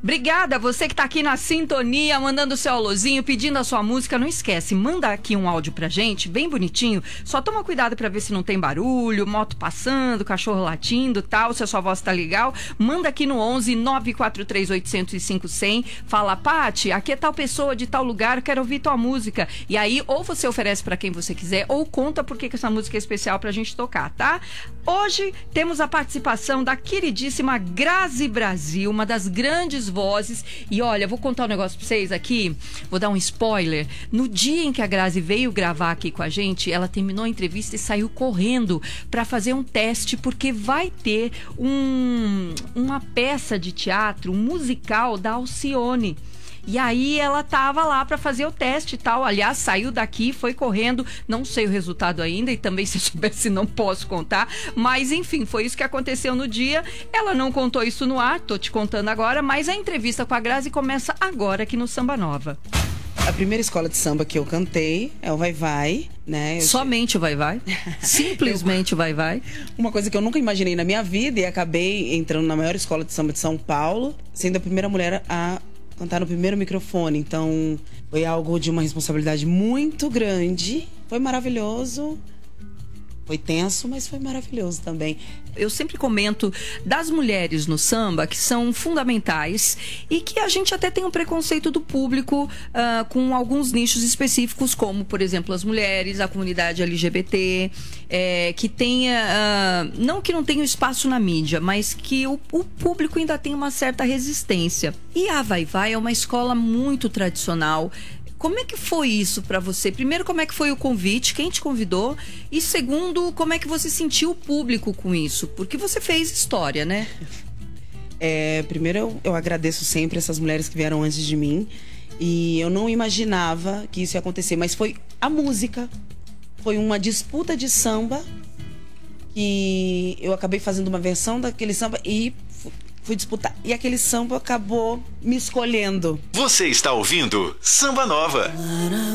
Obrigada, você que tá aqui na sintonia, mandando o seu alôzinho, pedindo a sua música. Não esquece, manda aqui um áudio pra gente, bem bonitinho. Só toma cuidado pra ver se não tem barulho, moto passando, cachorro latindo, tal, se a sua voz tá legal. Manda aqui no 11 943 800 5100. Fala, Pati, aqui é tal pessoa de tal lugar, quero ouvir tua música. E aí, ou você oferece pra quem você quiser, ou conta por que essa música é especial pra gente tocar, tá? Hoje temos a participação da queridíssima Grazi Brasil, uma das grandes vozes. E olha, vou contar um negócio pra vocês aqui, vou dar um spoiler. No dia em que a Grazi veio gravar aqui com a gente, ela terminou a entrevista e saiu correndo pra fazer um teste, porque vai ter uma peça de teatro, um musical da Alcione. E aí ela tava lá para fazer o teste e tal. Aliás, saiu daqui, foi correndo. Não sei o resultado ainda e também, se soubesse, não posso contar. Mas, enfim, foi isso que aconteceu no dia. Ela não contou isso no ar, tô te contando agora. Mas a entrevista com a Grazi começa agora aqui no Samba Nova. A primeira escola de samba que eu cantei é o Vai Vai, né? Somente o Vai Vai? Simplesmente o Vai Vai? Uma coisa que eu nunca imaginei na minha vida, e acabei entrando na maior escola de samba de São Paulo, sendo a primeira mulher a cantar no primeiro microfone. Então, foi algo de uma responsabilidade muito grande. Foi maravilhoso. Foi tenso, mas foi maravilhoso também. Eu sempre comento das mulheres no samba que são fundamentais e que a gente até tem um preconceito do público com alguns nichos específicos, como, por exemplo, as mulheres, a comunidade LGBT, que tenha, não que não tenha espaço na mídia, mas que o público ainda tem uma certa resistência. E a Vai Vai é uma escola muito tradicional. Como é que foi isso pra você? Primeiro, como é que foi o convite? Quem te convidou? E segundo, como é que você sentiu o público com isso? Porque você fez história, né? Primeiro, eu agradeço sempre essas mulheres que vieram antes de mim. E eu não imaginava que isso ia acontecer. Mas foi a música. Foi uma disputa de samba. E eu acabei fazendo uma versão daquele samba e fui disputar. E aquele samba acabou me escolhendo. Você está ouvindo Samba Nova.